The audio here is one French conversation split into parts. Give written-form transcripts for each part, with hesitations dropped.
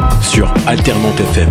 sur Alternante FM.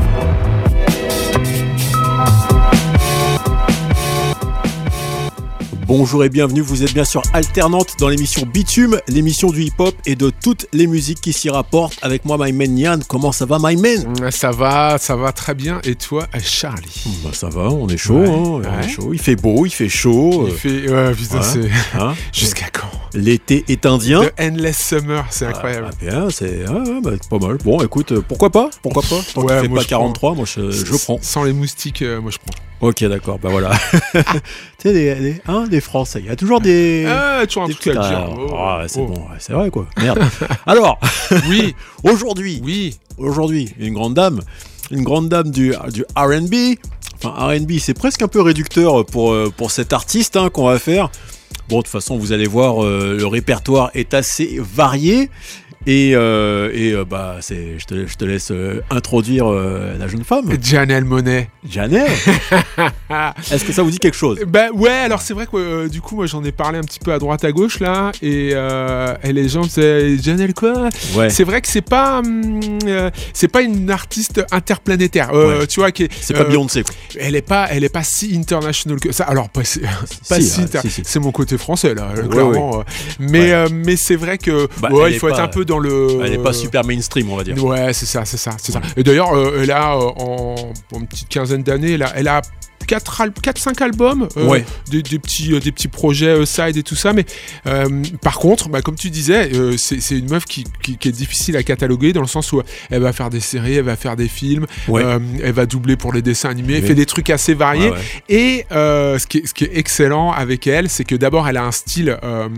Bonjour et bienvenue, vous êtes bien sur Alternante dans l'émission Bitume, l'émission du hip-hop et de toutes les musiques qui s'y rapportent. Avec moi, my man Nian. Comment ça va, my man? Ça va très bien. Et toi, Charlie? Bah ça va, on est chaud, on est chaud. Il fait beau, il fait chaud. Putain, c'est... Jusqu'à quand? L'été est indien. The Endless Summer, c'est incroyable. Bien, c'est pas mal. Bon, écoute, pourquoi pas? Tant qu'il fait pas 43, moi je prends. Sans les moustiques, moi je prends. Ok, d'accord, bah voilà. Tu sais, des Français, il y a toujours des... toujours un truc à dire. Bon, c'est vrai quoi, merde. Alors, oui. Aujourd'hui, une grande dame du R&B. Enfin, R&B, c'est presque un peu réducteur pour cet artiste qu'on va faire. Bon, de toute façon, vous allez voir, le répertoire est assez varié. Et je te laisse introduire la jeune femme. Janelle Monáe. Janelle. Est-ce que ça vous dit quelque chose? Ouais, alors c'est vrai que du coup moi j'en ai parlé un petit peu à droite à gauche là et les gens disaient Janelle quoi? Ouais. C'est vrai que c'est pas une artiste interplanétaire. Tu vois c'est pas Beyoncé quoi. Elle est pas si international que ça. Alors si. C'est mon côté français là, clairement. Ouais. Mais c'est vrai que il faut être un peu dans le... Elle n'est pas super mainstream, on va dire. Ouais, c'est ça. Et d'ailleurs, elle a, en une petite quinzaine d'années, elle a 4-5 albums, des petits projets side et tout ça, mais par contre, comme tu disais, c'est une meuf qui est difficile à cataloguer dans le sens où elle va faire des séries, elle va faire des films, elle va doubler pour les dessins animés, elle fait des trucs assez variés. Et ce qui est excellent avec elle, c'est que d'abord elle a un style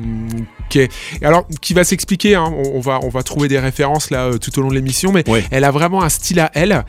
qui va s'expliquer, on va trouver des références là tout au long de l'émission, mais elle a vraiment un style à elle,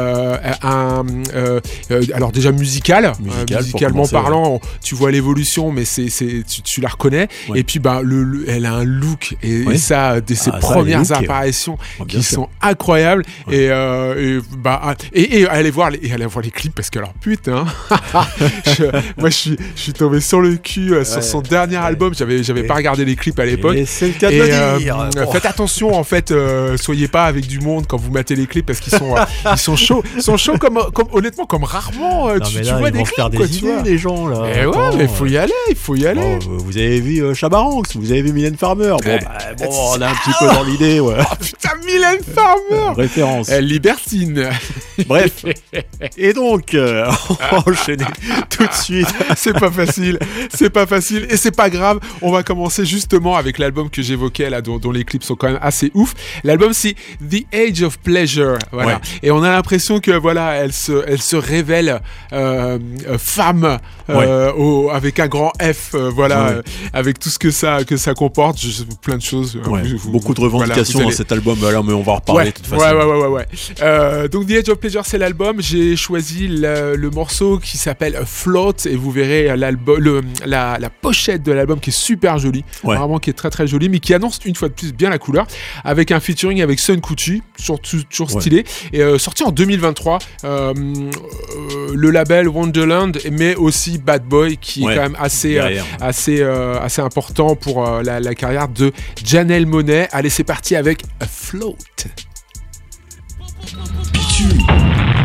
alors déjà musicalement parlant, tu vois l'évolution, mais tu la reconnais. Ouais. Et puis elle a un look et ça, dès ses premières apparitions qui sont incroyables. Ouais. Et aller voir les clips parce que alors putain, moi je suis tombé sur le cul sur son dernier album. J'avais pas regardé les clips à l'époque. Et c'est le cas de le dire. Faites attention en fait, soyez pas avec du monde quand vous matez les clips parce qu'ils sont chauds. Ils sont chauds comme honnêtement comme rarement. Tu vois des clips, faire des idées, les gens là. Mais mais il faut y aller. Vous avez vu Chabaranx, vous avez vu Mylène Farmer. On est un petit peu dans l'idée, ouais. Oh putain, Mylène Farmer. Référence. Libertine. Bref. Et donc, on va enchaîner tout de suite. C'est pas facile et c'est pas grave. On va commencer justement avec l'album que j'évoquais là, dont les clips sont quand même assez ouf. L'album c'est The Age of Pleasure. Voilà. Ouais. Et on a l'impression que elle se révèle femme avec un grand F, avec tout ce que ça comporte, plein de choses. Beaucoup de revendications dans cet album, mais on va en reparler de toute façon. Ouais. Donc The Age of Pleasure, c'est l'album. J'ai choisi le morceau qui s'appelle Float et vous verrez la pochette de l'album qui est super jolie, vraiment qui est très très jolie, mais qui annonce une fois de plus bien la couleur, avec un featuring avec Sun Kuti, toujours stylé, et sorti en 2023. Le label Wonderland, mais aussi Bad Boy, qui est quand même assez important pour la carrière de Janelle Monáe. Allez, c'est parti avec Float. Bitume.